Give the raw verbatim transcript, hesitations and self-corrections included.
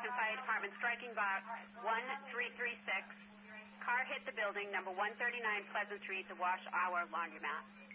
Boston Fire Department, striking box one three three six. Car hit the building, number one thirty-nine Pleasant Street, the Wash Hour Laundromat.